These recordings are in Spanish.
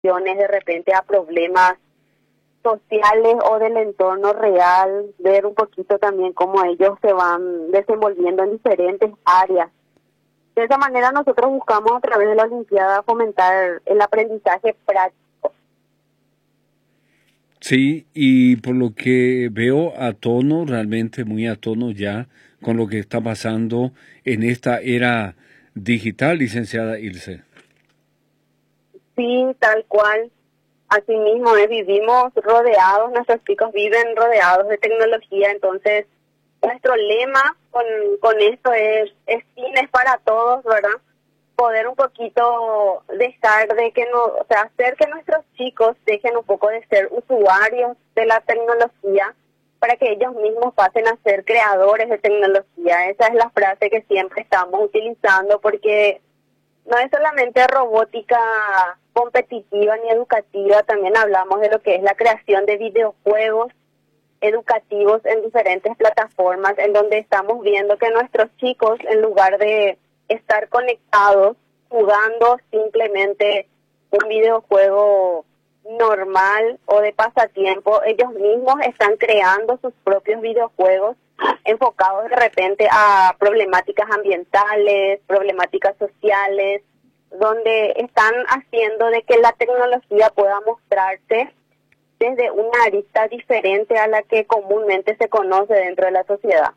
soluciones de repente a problemas sociales o del entorno real, ver un poquito también cómo ellos se van desenvolviendo en diferentes áreas. De esa manera nosotros buscamos a través de la Olimpiada fomentar el aprendizaje práctico. Sí, y por lo que veo a tono, realmente muy a tono ya con lo que está pasando en esta era digital, licenciada Ilse. Sí, tal cual. Así mismo, vivimos rodeados, nuestros chicos viven rodeados de tecnología, entonces nuestro lema con esto es cines para todos, ¿verdad? Poder un poquito dejar de que no, o sea, hacer que nuestros chicos dejen un poco de ser usuarios de la tecnología para que ellos mismos pasen a ser creadores de tecnología. Esa es la frase que siempre estamos utilizando porque no es solamente robótica competitiva ni educativa, también hablamos de lo que es la creación de videojuegos educativos en diferentes plataformas, en donde estamos viendo que nuestros chicos, en lugar de estar conectados, jugando simplemente un videojuego normal o de pasatiempo, ellos mismos están creando sus propios videojuegos enfocados de repente a problemáticas ambientales, problemáticas sociales, donde están haciendo de que la tecnología pueda mostrarse desde una arista diferente a la que comúnmente se conoce dentro de la sociedad.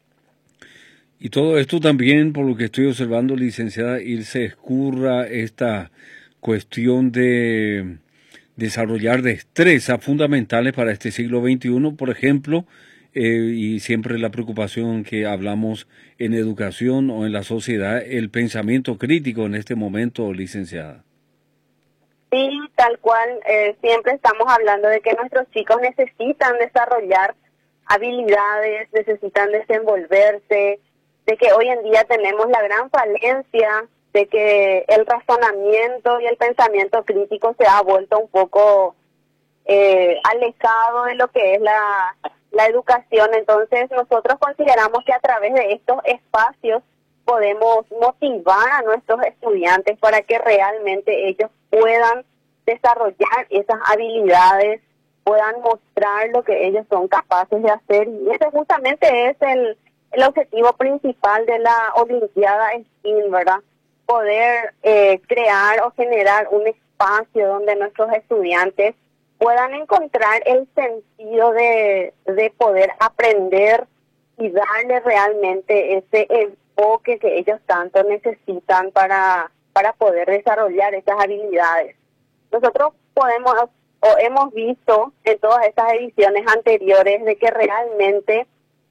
Y todo esto también, por lo que estoy observando, licenciada Ilse, escurra esta cuestión de desarrollar destrezas fundamentales para este siglo XXI, por ejemplo, y siempre la preocupación que hablamos en educación o en la sociedad, el pensamiento crítico en este momento, licenciada. Sí, tal cual, siempre estamos hablando de que nuestros chicos necesitan desarrollar habilidades, necesitan desenvolverse, de que hoy en día tenemos la gran falencia de que el razonamiento y el pensamiento crítico se ha vuelto un poco alejado de lo que es la educación. Entonces nosotros consideramos que a través de estos espacios podemos motivar a nuestros estudiantes para que realmente ellos puedan desarrollar esas habilidades, puedan mostrar lo que ellos son capaces de hacer. Y ese justamente es el objetivo principal de la Olimpiada STEAM, ¿verdad? Poder crear o generar un espacio donde nuestros estudiantes puedan encontrar el sentido de poder aprender y darle realmente ese enfoque que ellos tanto necesitan para poder desarrollar esas habilidades. Nosotros podemos o hemos visto en todas estas ediciones anteriores de que realmente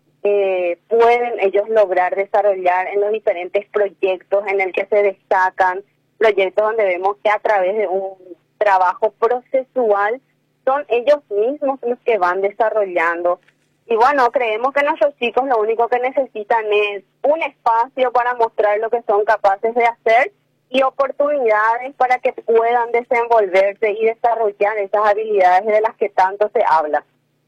pueden ellos lograr desarrollar en los diferentes proyectos en el que se destacan, proyectos donde vemos que a través de un trabajo procesual son ellos mismos los que van desarrollando. Y bueno, creemos que nuestros chicos lo único que necesitan es un espacio para mostrar lo que son capaces de hacer y oportunidades para que puedan desenvolverse y desarrollar esas habilidades de las que tanto se habla.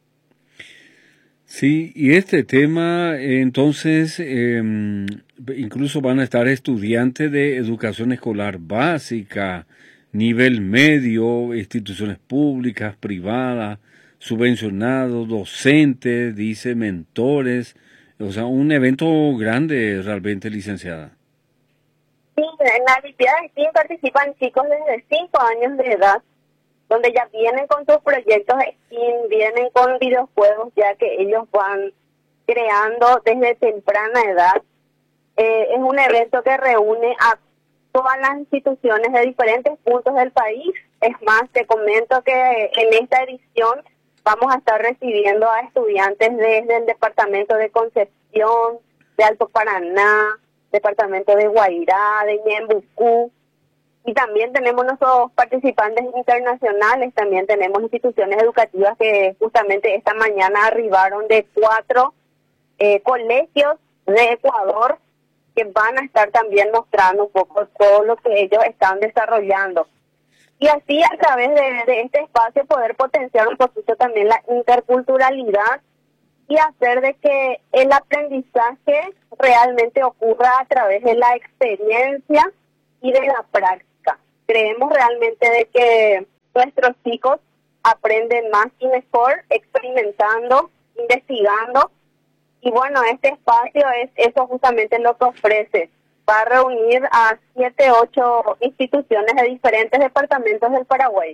Sí, y este tema, entonces, incluso van a estar estudiantes de educación escolar básica, nivel medio, instituciones públicas, privadas, subvencionados, docentes, dice, mentores, o sea, un evento grande realmente, licenciada. Sí, en la Olimpiada STEAM participan chicos desde 5 años de edad, donde ya vienen con sus proyectos STEAM, vienen con videojuegos ya que ellos van creando desde temprana edad. Es un evento que reúne a todas las instituciones de diferentes puntos del país. Es más, te comento que en esta edición vamos a estar recibiendo a estudiantes desde el departamento de Concepción, de Alto Paraná, departamento de Guairá, de Ñembucú. Y también tenemos nuestros participantes internacionales, también tenemos instituciones educativas que justamente esta mañana arribaron de 4 colegios de Ecuador que van a estar también mostrando un poco todo lo que ellos están desarrollando. Y así a través de este espacio poder potenciar un poquito también la interculturalidad y hacer de que el aprendizaje realmente ocurra a través de la experiencia y de la práctica. Creemos realmente de que nuestros chicos aprenden más y mejor experimentando, investigando. Y bueno, este espacio es eso justamente lo que ofrece. Va a reunir a 7, 8 instituciones de diferentes departamentos del Paraguay.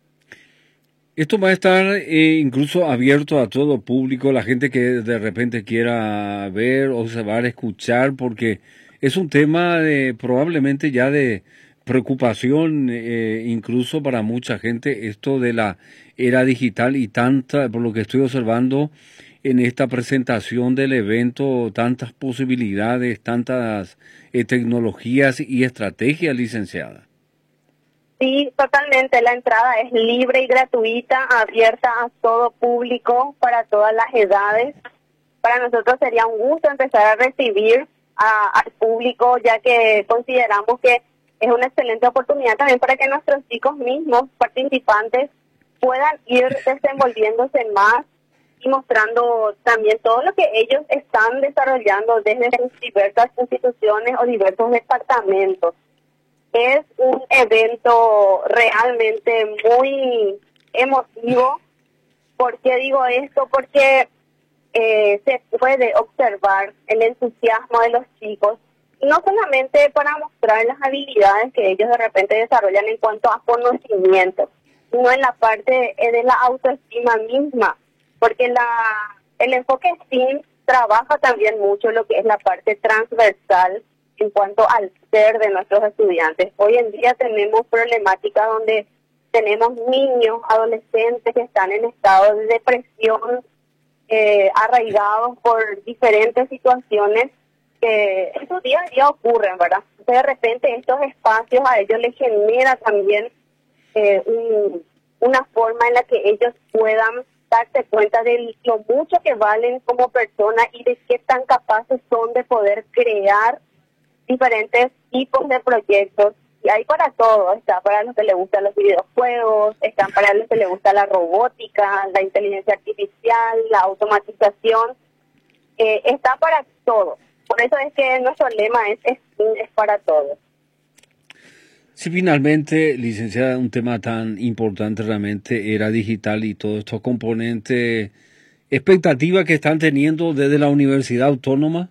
Esto va a estar incluso abierto a todo público, la gente que de repente quiera ver, observar, escuchar, porque es un tema probablemente ya de preocupación, incluso para mucha gente, esto de la era digital y tanta, por lo que estoy observando en esta presentación del evento, tantas posibilidades, tantas tecnologías y estrategias, licenciada. Sí, totalmente. La entrada es libre y gratuita, abierta a todo público, para todas las edades. Para nosotros sería un gusto empezar a recibir al público, ya que consideramos que es una excelente oportunidad también para que nuestros chicos mismos, participantes, puedan ir desenvolviéndose más y mostrando también todo lo que ellos están desarrollando desde sus diversas instituciones o diversos departamentos. Es un evento realmente muy emotivo. ¿Por qué digo esto? Porque se puede observar el entusiasmo de los chicos, no solamente para mostrar las habilidades que ellos de repente desarrollan en cuanto a conocimiento, sino en la parte de la autoestima misma, porque el enfoque STEAM trabaja también mucho lo que es la parte transversal en cuanto al ser de nuestros estudiantes. Hoy en día tenemos problemáticas donde tenemos niños, adolescentes que están en estado de depresión, arraigados por diferentes situaciones que en su día a día ocurren, ¿verdad? Entonces, de repente estos espacios a ellos les genera también una forma en la que ellos puedan darse cuenta de lo mucho que valen como personas y de qué tan capaces son de poder crear diferentes tipos de proyectos. Y hay para todo, está para los que les gustan los videojuegos, están para los que les gusta la robótica, la inteligencia artificial, la automatización, está para todo. Por eso es que nuestro lema es para todos. Si finalmente, licenciada, un tema tan importante realmente era digital y todos estos componentes, expectativa que están teniendo desde la Universidad Autónoma.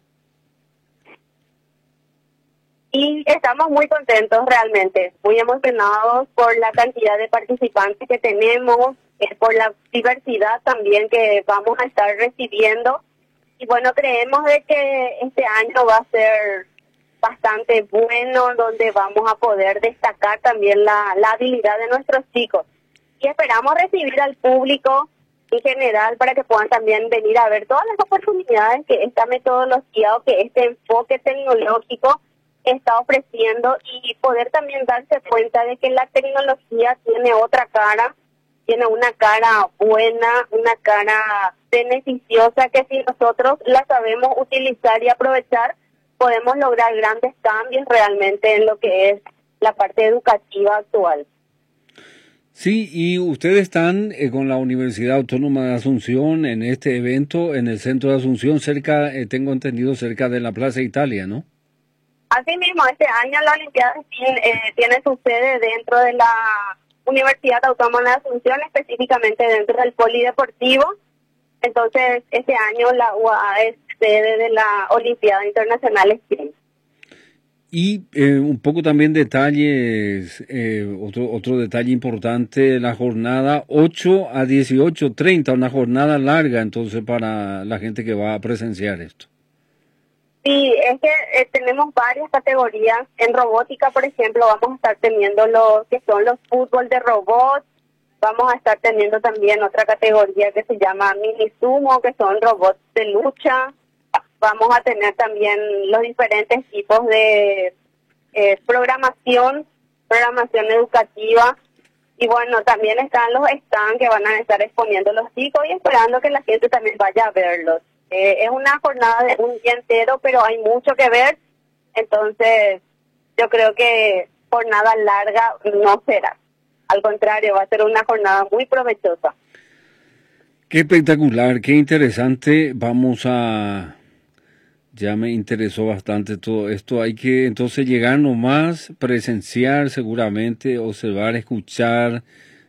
Y estamos muy contentos realmente, muy emocionados por la cantidad de participantes que tenemos, por la diversidad también que vamos a estar recibiendo. Y bueno, creemos de que este año va a ser bastante bueno, donde vamos a poder destacar también la habilidad de nuestros chicos. Y esperamos recibir al público en general para que puedan también venir a ver todas las oportunidades que esta metodología o que este enfoque tecnológico está ofreciendo, y poder también darse cuenta de que la tecnología tiene otra cara, tiene una cara buena, una cara beneficiosa, que si nosotros la sabemos utilizar y aprovechar, podemos lograr grandes cambios realmente en lo que es la parte educativa actual. Sí, y ustedes están con la Universidad Autónoma de Asunción en este evento en el centro de Asunción, cerca, tengo entendido, cerca de la Plaza Italia, ¿no? Asimismo, este año la Olimpiada tiene su sede dentro de la Universidad Autónoma de Asunción, específicamente dentro del Polideportivo. Entonces, este año la UAA es sede de la Olimpiada Internacional STEAM. Y un poco también detalles, otro detalle importante, la jornada 8 a 18:30, una jornada larga entonces para la gente que va a presenciar esto. Sí, es que tenemos varias categorías. En robótica, por ejemplo, vamos a estar teniendo los que son los fútbol de robots. Vamos a estar teniendo también otra categoría que se llama mini sumo, que son robots de lucha. Vamos a tener también los diferentes tipos de programación educativa. Y bueno, también están los stands que van a estar exponiendo los chicos y esperando que la gente también vaya a verlos. Es una jornada de un día entero, pero hay mucho que ver. Entonces, yo creo que jornada larga no será. Al contrario, va a ser una jornada muy provechosa. Qué espectacular, qué interesante. Vamos a Ya me interesó bastante todo esto. Hay que entonces llegar nomás, presenciar seguramente, observar, escuchar,